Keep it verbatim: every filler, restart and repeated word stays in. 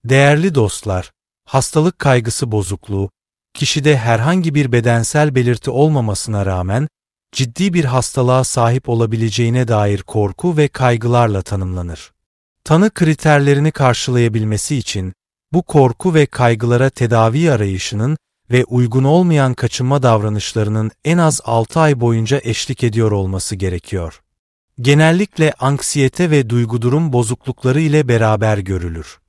Değerli dostlar, hastalık kaygısı bozukluğu, kişide herhangi bir bedensel belirti olmamasına rağmen ciddi bir hastalığa sahip olabileceğine dair korku ve kaygılarla tanımlanır. Tanı kriterlerini karşılayabilmesi için bu korku ve kaygılara tedavi arayışının ve uygun olmayan kaçınma davranışlarının en az altı ay boyunca eşlik ediyor olması gerekiyor. Genellikle anksiyete ve duygudurum bozuklukları ile beraber görülür.